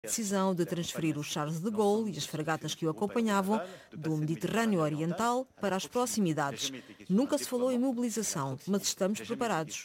Decisão de transferir o Charles de Gaulle e as fragatas que o acompanhavam do Mediterrâneo Oriental para as proximidades. Nunca se falou em mobilização, mas estamos preparados.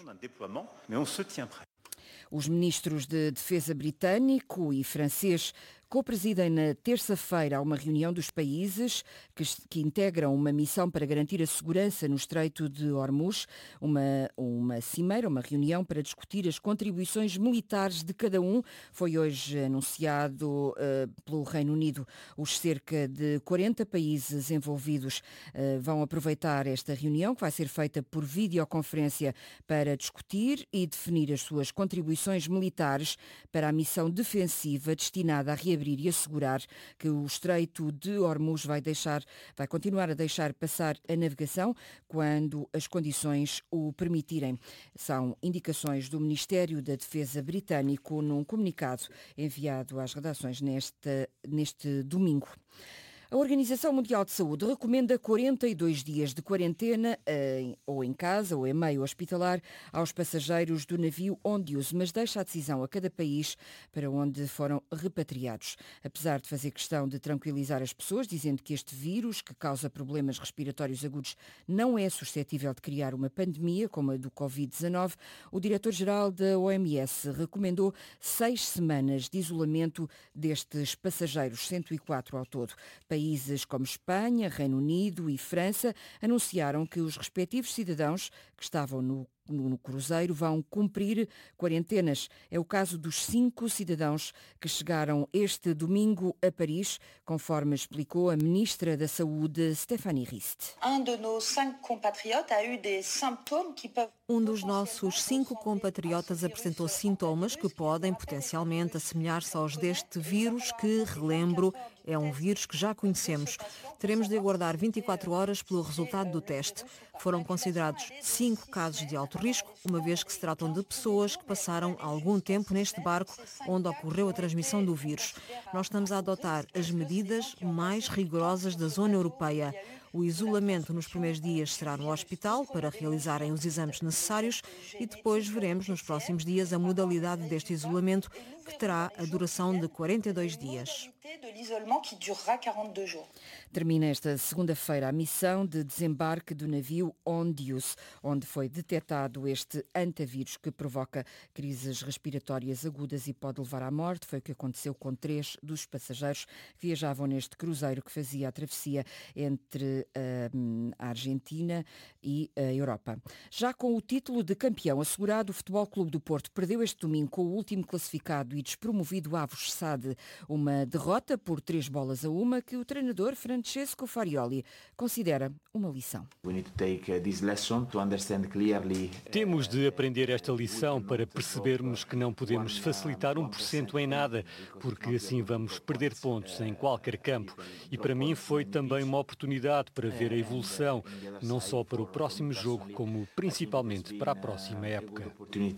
Os ministros de Defesa britânico e francês co-presidem na terça-feira uma reunião dos países que integram uma missão para garantir a segurança no Estreito de Hormuz, uma cimeira, uma reunião para discutir as contribuições militares de cada um. Foi hoje anunciado pelo Reino Unido. Os cerca de 40 países envolvidos vão aproveitar esta reunião, que vai ser feita por videoconferência, para discutir e definir as suas contribuições militares para a missão defensiva destinada a reabrir e assegurar que o Estreito de Hormuz vai continuar a deixar passar a navegação quando as condições o permitirem. São indicações do Ministério da Defesa britânico num comunicado enviado às redações neste domingo. A Organização Mundial de Saúde recomenda 42 dias de quarentena ou em casa ou em meio hospitalar aos passageiros do navio Ondius, mas deixa a decisão a cada país para onde foram repatriados. Apesar de fazer questão de tranquilizar as pessoas, dizendo que este vírus, que causa problemas respiratórios agudos, não é suscetível de criar uma pandemia como a do Covid-19, o diretor-geral da OMS recomendou 6 semanas de isolamento destes passageiros, 104 ao todo. Países como Espanha, Reino Unido e França anunciaram que os respectivos cidadãos que estavam no cruzeiro vão cumprir quarentenas. É o caso dos 5 cidadãos que chegaram este domingo a Paris, conforme explicou a ministra da Saúde, Stéphanie Rist. Um dos nossos 5 compatriotas apresentou sintomas que podem potencialmente assemelhar-se aos deste vírus, que, relembro, é um vírus que já conhecemos. Teremos de aguardar 24 horas pelo resultado do teste. Foram considerados 5 casos de alto risco, uma vez que se tratam de pessoas que passaram algum tempo neste barco onde ocorreu a transmissão do vírus. Nós estamos a adotar as medidas mais rigorosas da zona europeia. O isolamento nos primeiros dias será no hospital para realizarem os exames necessários e depois veremos nos próximos dias a modalidade deste isolamento, que terá a duração de 42 dias. Termina esta segunda-feira a missão de desembarque do navio Ondius, onde foi detectado este antavírus que provoca crises respiratórias agudas e pode levar à morte. Foi o que aconteceu com 3 dos passageiros que viajavam neste cruzeiro que fazia a travessia entre a Argentina e a Europa. Já com o título de campeão assegurado, o Futebol Clube do Porto perdeu este domingo com o último classificado e despromovido Avos SAD, uma derrota por 3-1 que o treinador Francesco Farioli considera uma lição. Temos de aprender esta lição para percebermos que não podemos facilitar 1% em nada, porque assim vamos perder pontos em qualquer campo. E para mim foi também uma oportunidade para ver a evolução, não só para o próximo jogo, como principalmente para a próxima época.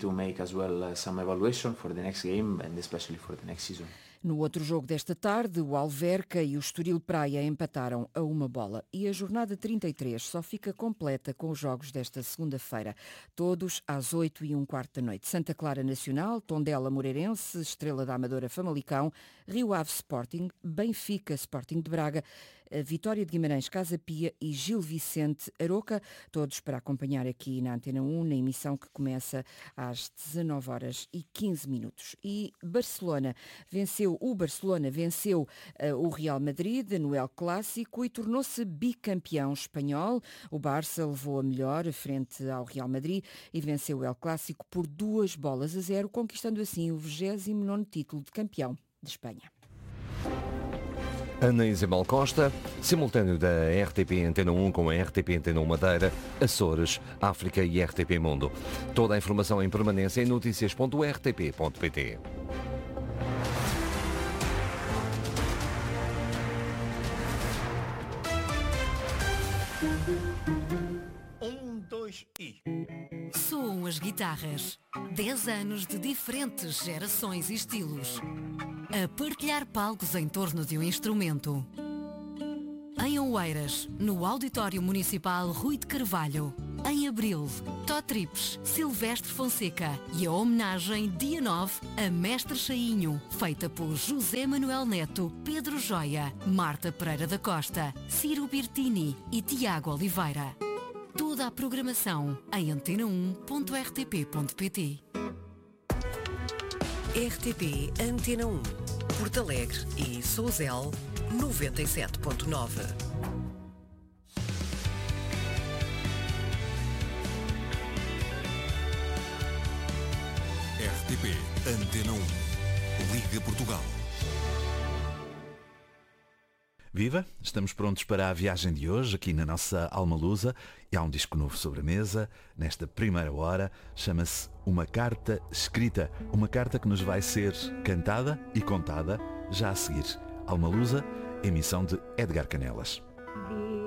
No outro jogo desta tarde, o Alverca e o Estoril Praia empataram a 1-1 e a jornada 33 só fica completa com os jogos desta segunda-feira, todos às 8h15 da noite. Santa Clara Nacional, Tondela Moreirense, Estrela da Amadora Famalicão, Rio Ave Sporting, Benfica Sporting de Braga, Vitória de Guimarães Casa Pia e Gil Vicente Aroca, todos para acompanhar aqui na Antena 1, na emissão que começa às 19h15. E o Barcelona venceu o Real Madrid no El Clássico e tornou-se bicampeão espanhol. O Barça levou a melhor frente ao Real Madrid e venceu o El Clássico por 2-0, conquistando assim o 29º título de campeão de Espanha. Ana Isabel Costa, simultâneo da RTP Antena 1 com a RTP Antena 1 Madeira, Açores, África e RTP Mundo. Toda a informação em permanência em noticias.rtp.pt. Soam as guitarras. 10 anos de diferentes gerações e estilos. A partilhar palcos em torno de um instrumento. Em Oeiras, no Auditório Municipal Rui de Carvalho, Em abril, Tó Trips, Silvestre Fonseca e a homenagem dia 9 a Mestre Chainho, feita por José Manuel Neto, Pedro Joia, Marta Pereira da Costa, Ciro Birtini e Tiago Oliveira. Toda a programação em antena1.rtp.pt. RTP Antena 1, Porto Alegre e Sousel, 97.9. RTP Antena 1, Liga Portugal. Viva! Estamos prontos para a viagem de hoje, aqui na nossa Alma Lusa. E há um disco novo sobre a mesa, nesta primeira hora. Chama-se Uma Carta Escrita. Uma carta que nos vai ser cantada e contada já a seguir. Alma Lusa, emissão de Edgar Canelas.